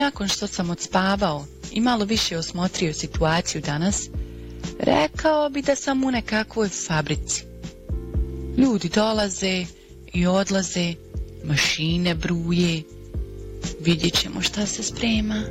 Nakon što sam odspavao i malo više osmotrio situaciju danas, rekao bi da sam u nekakvoj fabrici. Ljudi dolaze i odlaze, mašine bruje, vidjet ćemo šta se sprema.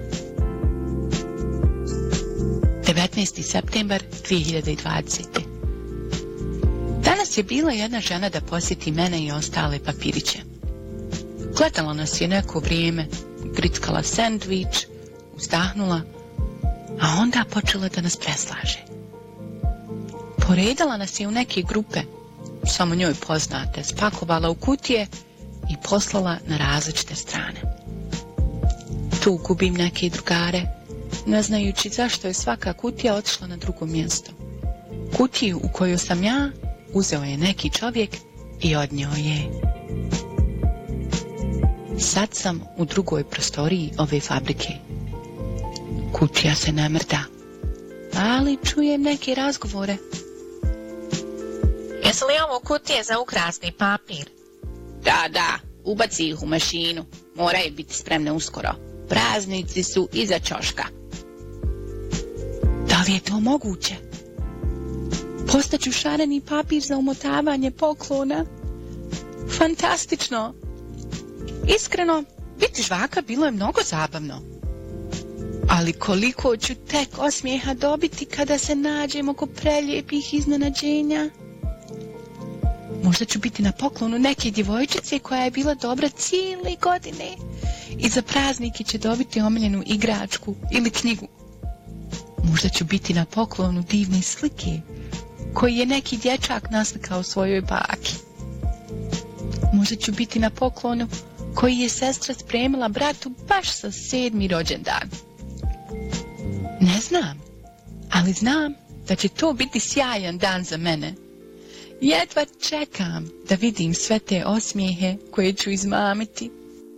19. septembar 2020. Danas je bila jedna žena da posjeti mene i ostale papiriće. Gledala nas je neko vrijeme, grickala sendvič, uzdahnula, a onda počela da nas preslaže. Poredala nas je u neke grupe, samo njoj poznate, spakovala u kutije i poslala na različite strane. Tu gubim neke drugare, ne znajući zašto je svaka kutija otišla na drugo mjesto. Kutiju u koju sam ja uzeo je neki čovjek i odnio je. Sad sam u drugoj prostoriji ove fabrike. Kutija se ne mrda, ali čujem neke razgovore. Jesu li ovo kutije za ukrasni papir? Da, ubaci ih u mašinu. Moraju biti spremne uskoro. Praznici su iza ćoška. Da li je to moguće? Postaću šareni papir za umotavanje poklona. Fantastično! Iskreno, biti žvaka bilo je mnogo zabavno. Ali koliko ću tek osmijeha dobiti kada se nađem oko prelijepih iznenađenja? Možda ću biti na poklonu neke djevojčice koja je bila dobra cijele godine i za praznike će dobiti omiljenu igračku ili knjigu. Možda ću biti na poklonu divne slike koji je neki dječak naslikao svojoj baki. Možda ću biti na poklonu koji je sestra spremila bratu baš sa 7. rođendan. Ne znam, ali znam da će to biti sjajan dan za mene. Jedva čekam da vidim sve te osmijehe koje ću izmamiti.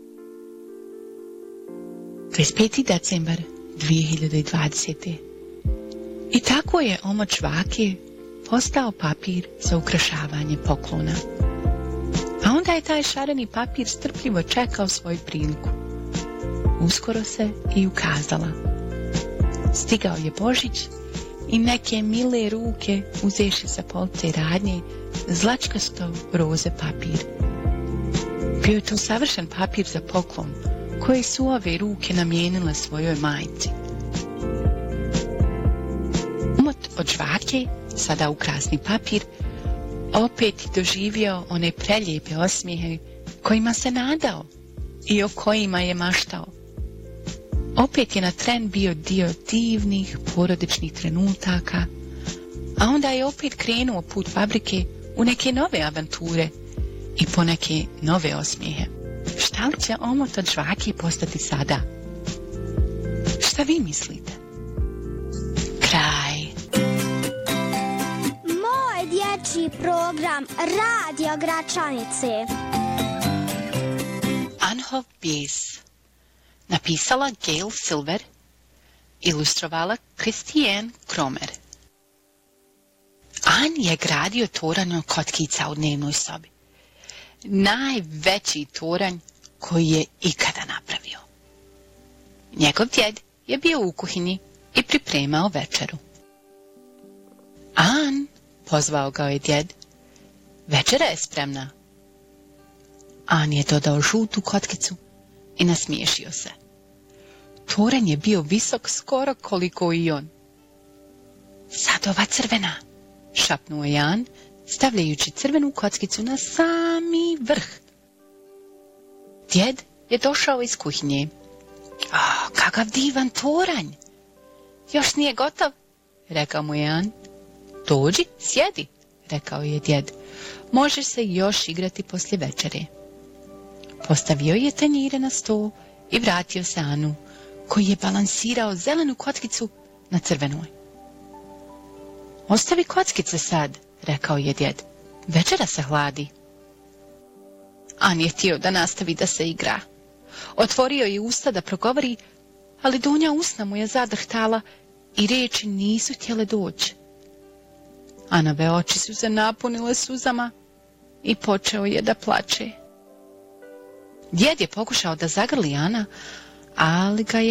25. decembar 2020. I tako je omoć žvake postao papir za ukrašavanje poklona. A onda je taj šareni papir strpljivo čekao svoju priliku. Uskoro se i ukazala. Stigao je Božić i neke mile ruke uzeši sa police radnje zlačkasto roze papir. Bio je to savršen papir za poklon koji su ove ruke namijenile svojoj majci. Umot od žvake, sada ukrasni papir, opet doživio one prelijepe osmijehe kojima se nadao i o kojima je maštao. Opet je na tren bio dio divnih porodičnih trenutaka, a onda je opet krenuo put fabrike u neke nove avanture i po neke nove osmijehe. Šta li će omot od žvake postati sada? Šta vi mislite? Kraj. Moj dječji program Radio Gračanice. Anhov bijes. Napisala Gail Silver, ilustrovala Christiane Kromer. An je gradio toranj od kockica u dnevnoj sobi. Najveći toranj koji je ikada napravio. Njegov djed je bio u kuhinji i pripremao večeru. An, pozvao ga je djed, večera je spremna. An je dodao žutu kockicu i nasmiješio se. Toranj je bio visok skoro koliko i on. Sad ova crvena, šapnuo je An, stavljajući crvenu kockicu na sami vrh. Djed je došao iz kuhinje. Kakav divan toranj! Još nije gotov, rekao mu je An. Dođi, sjedi, rekao je djed. Možeš se još igrati poslije večere. Postavio je tanjire na stol i vratio se Anu, koji je balansirao zelenu kockicu na crvenoj. Ostavi kockice sad, rekao je djed. Večera se hladi. An je htio da nastavi da se igra. Otvorio je usta da progovori, ali donja usna mu je zadrhtala i riječi nisu htjele doći. Anove oči su se napunile suzama i počeo je da plače. Djed je pokušao da zagrli Ana, ali ga je